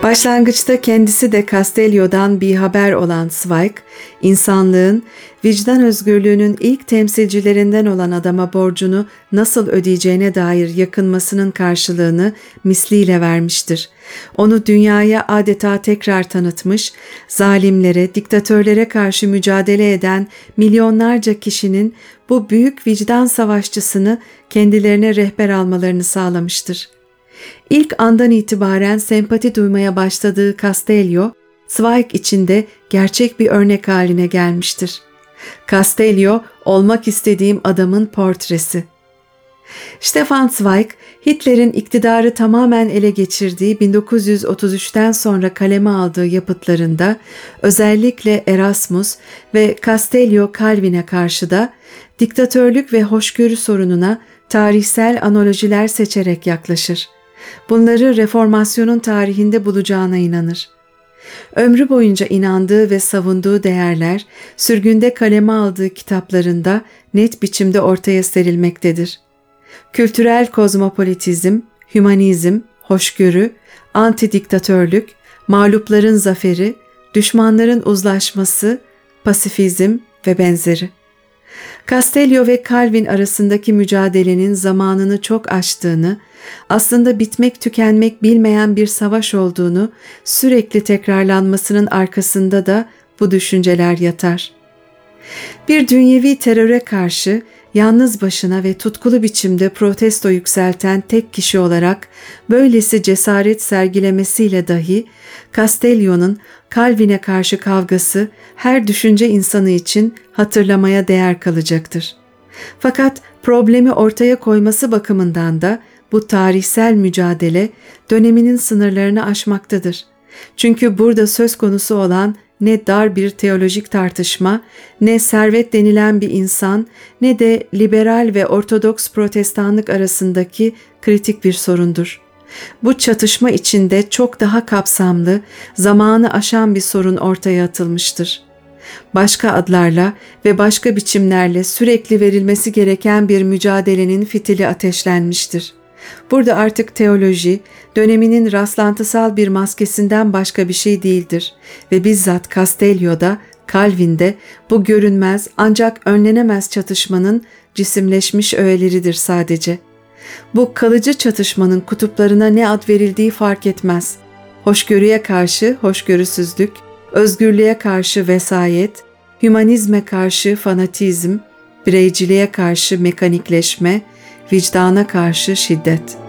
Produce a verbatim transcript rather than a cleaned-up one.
Başlangıçta kendisi de Castellio'dan bir haber olan Zweig, insanlığın vicdan özgürlüğünün ilk temsilcilerinden olan adama borcunu nasıl ödeyeceğine dair yakınmasının karşılığını misliyle vermiştir. Onu dünyaya adeta tekrar tanıtmış, zalimlere, diktatörlere karşı mücadele eden milyonlarca kişinin bu büyük vicdan savaşçısını kendilerine rehber almalarını sağlamıştır. İlk andan itibaren sempati duymaya başladığı Castellio, Zweig için de gerçek bir örnek haline gelmiştir. Castellio, olmak istediğim adamın portresi. Stefan Zweig, Hitler'in iktidarı tamamen ele geçirdiği bin dokuz yüz otuz üçten sonra kaleme aldığı yapıtlarında özellikle Erasmus ve Castellio Calvin'e karşı da diktatörlük ve hoşgörü sorununa tarihsel analojiler seçerek yaklaşır. Bunları reformasyonun tarihinde bulacağına inanır. Ömrü boyunca inandığı ve savunduğu değerler, sürgünde kaleme aldığı kitaplarında net biçimde ortaya serilmektedir. Kültürel kozmopolitizm, hümanizm, hoşgörü, antidiktatörlük, mağlupların zaferi, düşmanların uzlaşması, pasifizm ve benzeri. Castellio ve Calvin arasındaki mücadelenin zamanını çok aştığını, aslında bitmek tükenmek bilmeyen bir savaş olduğunu sürekli tekrarlanmasının arkasında da bu düşünceler yatar. Bir dünyevi teröre karşı yalnız başına ve tutkulu biçimde protesto yükselten tek kişi olarak böylesi cesaret sergilemesiyle dahi Castellio'nun Calvin'e karşı kavgası her düşünce insanı için hatırlamaya değer kalacaktır. Fakat problemi ortaya koyması bakımından da bu tarihsel mücadele döneminin sınırlarını aşmaktadır. Çünkü burada söz konusu olan ne dar bir teolojik tartışma, ne servet denilen bir insan, ne de liberal ve ortodoks protestanlık arasındaki kritik bir sorundur. Bu çatışma içinde çok daha kapsamlı, zamanı aşan bir sorun ortaya atılmıştır. Başka adlarla ve başka biçimlerle sürekli verilmesi gereken bir mücadelenin fitili ateşlenmiştir. Burada artık teoloji, döneminin rastlantısal bir maskesinden başka bir şey değildir ve bizzat Castellio'da, Calvin'de bu görünmez ancak önlenemez çatışmanın cisimleşmiş öğeleridir sadece. Bu kalıcı çatışmanın kutuplarına ne ad verildiği fark etmez. Hoşgörüye karşı hoşgörüsüzlük, özgürlüğe karşı vesayet, hümanizme karşı fanatizm, bireyciliğe karşı mekanikleşme, vicdana karşı şiddet.